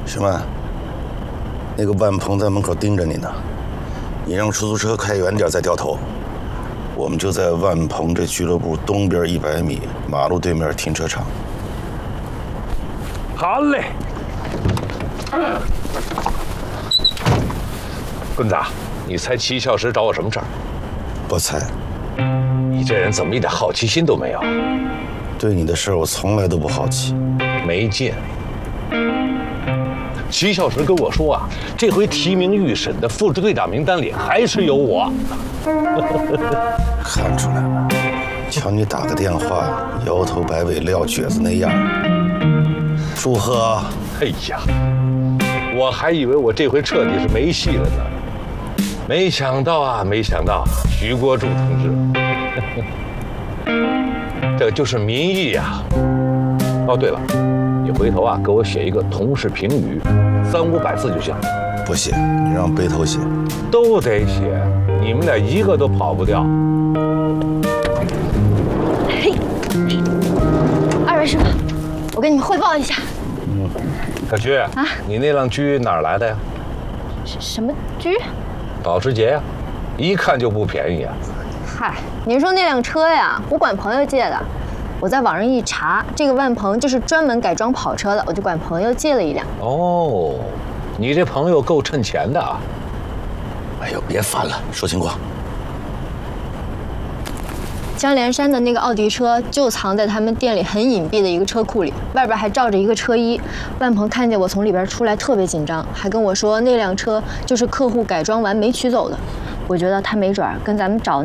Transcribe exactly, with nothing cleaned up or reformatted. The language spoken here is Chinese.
石曼，那个万鹏在门口盯着你呢，你让出租车开远点，再掉头。我们就在万鹏这俱乐部东边一百米，马路对面停车场。 好嘞。棍子，你猜齐孝实找我什么事儿？ 不猜。 你这人怎么一点好奇心都没有？ 对你的事儿我从来都不好奇。 没劲。齐孝实跟我说啊，这回提名预审的副支队长名单里还是有我。 看出来了，瞧你打个电话，摇头摆尾撂蹶子那样。祝贺！ 哎呀，我还以为我这回彻底是没戏了呢，没想到啊，没想到徐国柱同志，这就是民意啊。哦，对了，你回头啊给我写一个同事评语，三五百字就行。 不写，你让背头写。 都得写，你们俩一个都跑不掉。 嘿，二位师傅，我跟你们汇报一下。 嗯，小菊啊，你那辆车哪儿来的呀？ 什么车？ 保时捷呀，一看就不便宜啊。 嗨，您说那辆车呀，我管朋友借的。我在网上一查，这个万鹏就是专门改装跑车的，我就管朋友借了一辆。 哦，你这朋友够趁钱的啊！ 哎呦，别烦了，说情况。 江连山的那个奥迪车就藏在他们店里很隐蔽的一个车库里，外边还罩着一个车衣。万鹏看见我从里边出来，特别紧张，还跟我说那辆车就是客户改装完没取走的。我觉得他没准跟咱们找